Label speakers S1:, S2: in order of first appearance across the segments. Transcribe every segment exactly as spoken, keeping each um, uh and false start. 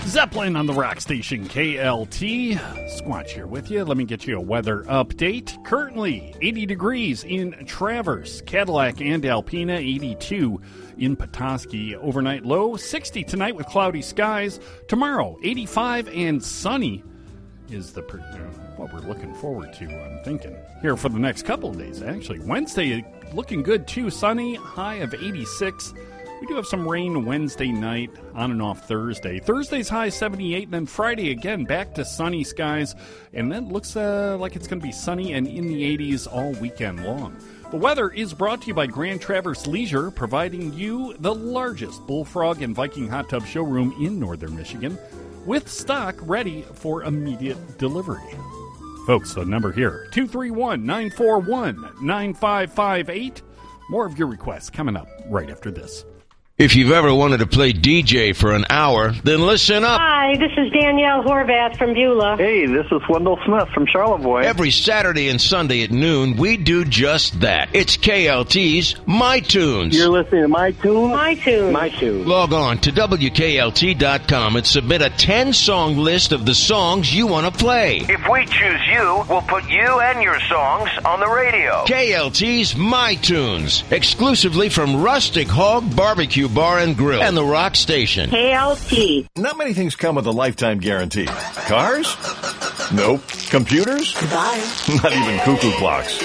S1: Zeppelin on the rock station K L T. Squatch here with you. Let me get you a weather update. Currently, eighty degrees in Traverse, Cadillac, and Alpena. eighty-two in Petoskey. Overnight low, sixty tonight with cloudy skies. Tomorrow, eighty-five and sunny is the per- what we're looking forward to, I'm thinking. Here for the next couple of days, actually. Wednesday, looking good, too. Sunny, high of eighty-six. We do have some rain Wednesday night, on and off Thursday. Thursday's high seventy-eight, and then Friday again, back to sunny skies. And then looks uh, like it's going to be sunny and in the eighties all weekend long. The weather is brought to you by Grand Traverse Leisure, providing you the largest Bullfrog and Viking hot tub showroom in northern Michigan, with stock ready for immediate delivery. Folks, the number here, two three one, nine four one, nine five five eight. More of your requests coming up right after this.
S2: If you've ever wanted to play D J for an hour, then listen up.
S3: Hi, this is Danielle Horvath from Beulah.
S4: Hey, this is Wendell Smith from Charlevoix.
S2: Every Saturday and Sunday at noon, we do just that. It's K L T's My Tunes.
S4: You're listening to My Tunes?
S3: My Tunes.
S4: My Tunes.
S2: Log on to W K L T dot com and submit a ten-song list of the songs you want to play.
S5: If we choose you, we'll put you and your songs on the radio.
S2: K L T's My Tunes, exclusively from Rustic Hog Barbecue Bar and Grill and the Rock Station.
S3: K L T.
S6: Not many things come with a lifetime guarantee. Cars? Nope. Computers?
S7: Goodbye.
S6: Not even cuckoo clocks.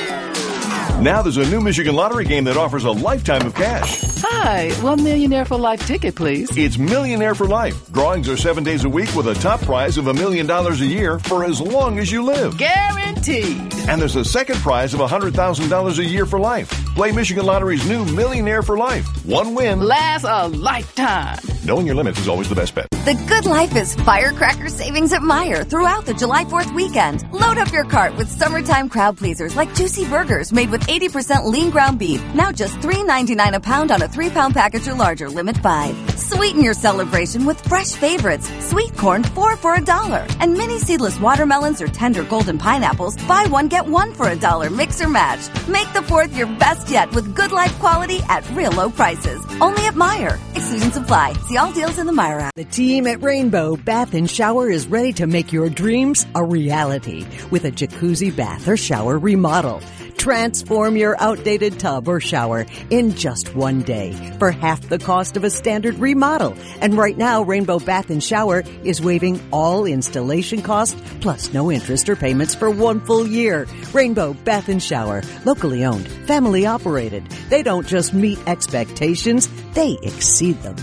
S6: Now there's a new Michigan Lottery game that offers a lifetime of cash.
S7: Hi, one Millionaire for Life ticket, please.
S6: It's Millionaire for Life. Drawings are seven days a week with a top prize of a million dollars a year for as long as you live.
S7: Guaranteed.
S6: And there's a second prize of one hundred thousand dollars a year for life. Play Michigan Lottery's new Millionaire for Life. One win.
S7: Lasts a lifetime.
S6: Knowing your limits is always the best bet.
S8: The good life is firecracker savings at Meijer throughout the July fourth weekend. Load up your cart with summertime crowd pleasers like juicy burgers made with eighty percent lean ground beef. Now just three ninety-nine a pound on a three-pound package or larger, limit five. Sweeten your celebration with fresh favorites. Sweet corn, four for a dollar. And mini seedless watermelons or tender golden pineapples, buy one, get one for a dollar. Mix or match. Make the fourth your best yet with good life quality at real low prices. Only at Meijer. Exclusions apply. See all deals in the Meijer app.
S9: The team at Rainbow Bath and Shower is ready to make your dreams a reality with a jacuzzi bath or shower remodel. Transform your outdated tub or shower in just one day for half the cost of a standard remodel. And right now, Rainbow Bath and Shower is waiving all installation costs plus no interest or payments for one full year. Rainbow Bath and Shower, locally owned, family operated. They don't just meet expectations, they exceed them.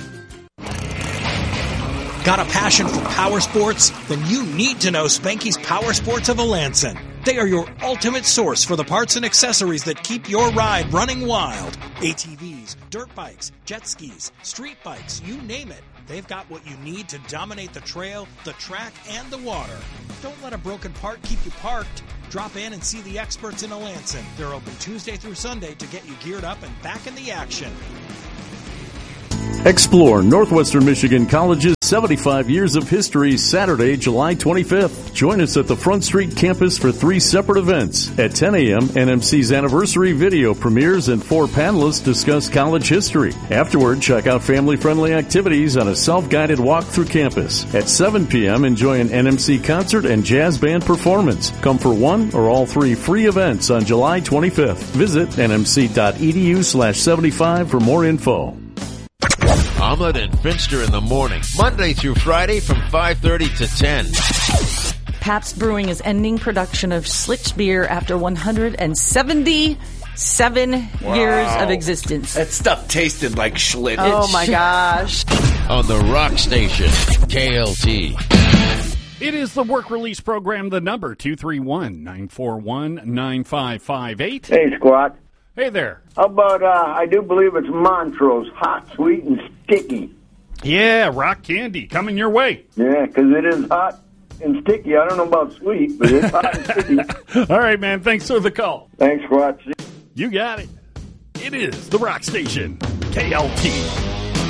S10: Got a passion for power sports? Then you need to know Spanky's Power Sports of Alanson. They are your ultimate source for the parts and accessories that keep your ride running wild. A T Vs, dirt bikes, jet skis, street bikes, you name it. They've got what you need to dominate the trail, the track, and the water. Don't let a broken part keep you parked. Drop in and see the experts in Alanson. They're open Tuesday through Sunday to get you geared up and back in the action.
S11: Explore Northwestern Michigan College's seventy-five years of history Saturday, July twenty-fifth. Join us at the Front Street campus for three separate events. At ten a.m., N M C's anniversary video premieres and four panelists discuss college history. Afterward, check out family-friendly activities on a self-guided walk through campus. At seven p.m., enjoy an N M C concert and jazz band performance. Come for one or all three free events on July twenty-fifth. Visit nmc.edu slash 75 for more info.
S2: Omelet and Finster in the morning, Monday through Friday from five thirty to ten.
S12: Pabst Brewing is ending production of Schlitz beer after one hundred seventy-seven wow. years of existence.
S13: That stuff tasted like Schlitz.
S12: Oh, my gosh.
S2: On the Rock Station, K L T.
S1: It is the work release program, the number two three one, nine four one, nine five five eight.
S4: Hey, Squat.
S1: Hey there.
S4: How about, uh, I do believe it's Montrose, hot, sweet, and sticky.
S1: Yeah, rock candy coming your way.
S4: Yeah, because it is hot and sticky. I don't know about sweet, but it's hot and sticky.
S1: All right, man. Thanks for the call.
S4: Thanks, Squat.
S1: You got it. It is the Rock Station, K L T.